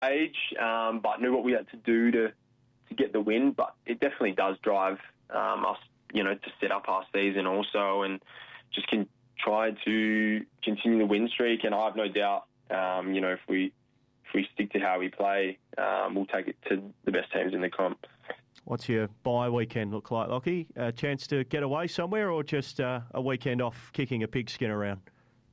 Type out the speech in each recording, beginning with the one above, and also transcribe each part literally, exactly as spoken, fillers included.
age, um, but knew what we had to do to, to get the win. But it definitely does drive um, us, you know, to set up our season also and just can try to continue the win streak. And I have no doubt, um, you know, if we if we stick to how we play, um, we'll take it to the best teams in the comp. What's your bye weekend look like, Lockie? A chance to get away somewhere or just uh, a weekend off kicking a pigskin around?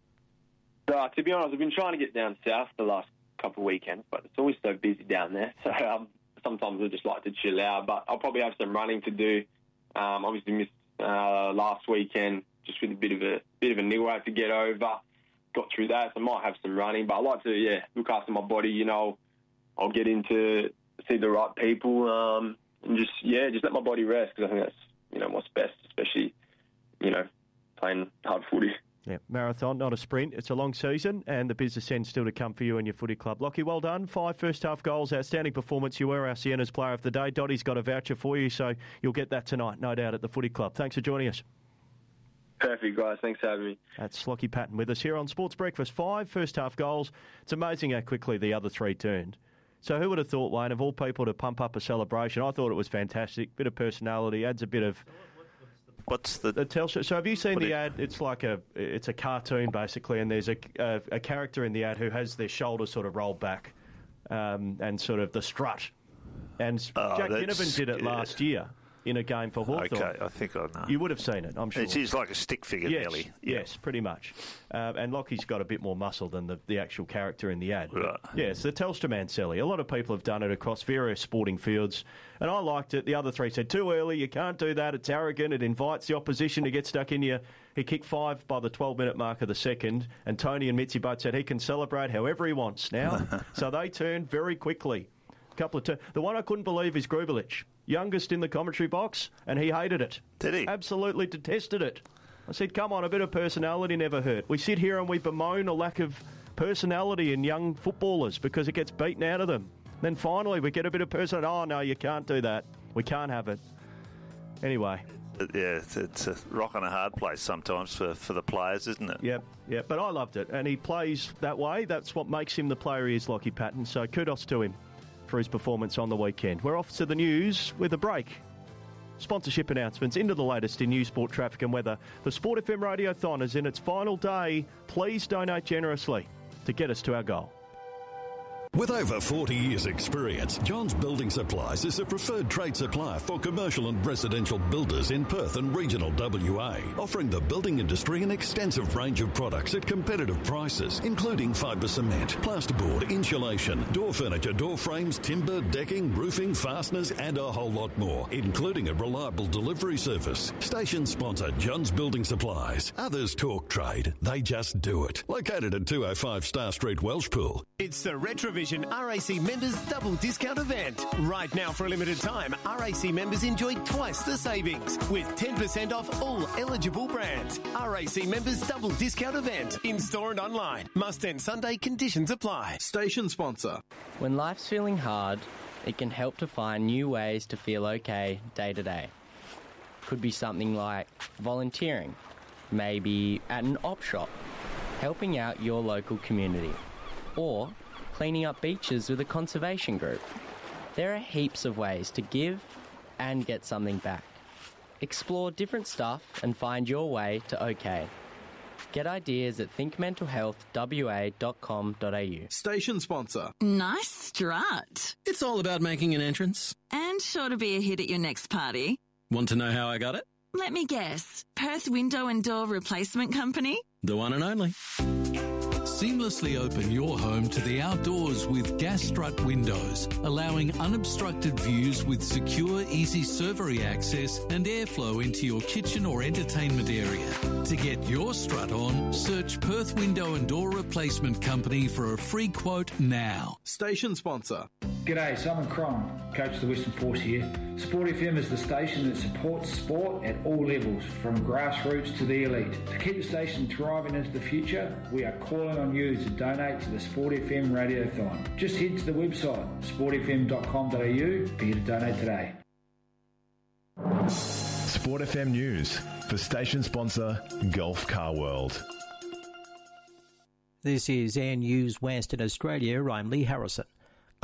Uh, to be honest, I've been trying to get down south the last couple of weekends, but it's always so busy down there. So um, sometimes I just like to chill out, but I'll probably have some running to do. Um, obviously missed uh, last weekend just with a bit of a bit of a niggle I had to get over. Got through that, so I might have some running, but I like to, yeah, look after my body. You know, I'll get into see the right people um, and just, yeah, just let my body rest because I think that's, you know, what's best, especially, you know, playing hard footy. Yeah, marathon, not a sprint. It's a long season, and the business end still to come for you and your footy club. Lockie, well done. Five first-half goals, outstanding performance. You were our Sienna's player of the day. Dottie's got a voucher for you, so you'll get that tonight, no doubt, at the footy club. Thanks for joining us. Perfect, guys. Thanks for having me. That's Lockie Patton with us here on Sports Breakfast. Five first-half goals. It's amazing how quickly the other three turned. So who would have thought, Wayne, of all people to pump up a celebration? I thought it was fantastic. Bit of personality, adds a bit of... What's the... the Telstra. So have you seen the ad? It's like a it's a cartoon, basically, and there's a, a, a character in the ad who has their shoulders sort of rolled back um, and sort of the strut. And oh, Jack Ginnivan did it yeah. last year in a game for Hawthorn. Okay, I think I know. You would have seen it, I'm sure. It is like a stick figure, yes, nearly. Yeah. Yes, pretty much. Uh, and Lockie's got a bit more muscle than the, the actual character in the ad. Right. Yes, the Telstra man, Sally. A lot of people have done it across various sporting fields, and I liked it. The other three said, too early, you can't do that, it's arrogant, it invites the opposition to get stuck in you. He kicked five by the twelve-minute mark of the second, and Tony and Mitzi both said he can celebrate however he wants now. So they turned very quickly. Couple of t- the one I couldn't believe is Grubelich, youngest in the commentary box, and he hated it. Did he? Absolutely detested it. I said, come on, a bit of personality never hurt. We sit here and we bemoan a lack of personality in young footballers because it gets beaten out of them. Then finally we get a bit of personality. Oh, no, you can't do that. We can't have it. Anyway. Yeah, it's, it's a rock and a hard place sometimes for, for the players, isn't it? Yep, yeah, but I loved it. And he plays that way. That's what makes him the player he is, Lockie Patton. So kudos to him for his performance on the weekend. We're off to the news with a break. Sponsorship announcements into the latest in news, sport, traffic and weather. The Sport F M Radiothon is in its final day. Please donate generously to get us to our goal. With over forty years' experience, Johns Building Supplies is a preferred trade supplier for commercial and residential builders in Perth and regional W A, offering the building industry an extensive range of products at competitive prices, including fibre cement, plasterboard, insulation, door furniture, door frames, timber, decking, roofing, fasteners, and a whole lot more, including a reliable delivery service. Station sponsor Johns Building Supplies. Others talk trade, they just do it. Located at two oh five Star Street, Welshpool. It's the Retrovision R A C members double discount event. Right now for a limited time, R A C members enjoy twice the savings with ten percent off all eligible brands. R A C members double discount event in store and online. Must end Sunday, conditions apply. Station sponsor. When life's feeling hard, it can help to find new ways to feel okay day to day. Could be something like volunteering, maybe at an op shop, helping out your local community, or cleaning up beaches with a conservation group. There are heaps of ways to give and get something back. Explore different stuff and find your way to OK. Get ideas at think mental health w a dot com dot a u. Station sponsor. Nice strut. It's all about making an entrance. And sure to be a hit at your next party. Want to know how I got it? Let me guess. Perth Window and Door Replacement Company? The one and only. Seamlessly open your home to the outdoors with Gas Strut windows, allowing unobstructed views with secure, easy servery access and airflow into your kitchen or entertainment area. To get your strut on, search Perth Window and Door Replacement Company for a free quote now. Station sponsor. G'day, Simon Cron, coach of the Western Force here. Sport F M is the station that supports sport at all levels, from grassroots to the elite. To keep the station thriving into the future, we are calling on you to donate to the Sport F M Radiothon. Just head to the website, sport f m dot com dot a u for you to donate today. Sport F M News for station sponsor Gulf Car World. This is Air News Western Australia. I'm Lee Harrison.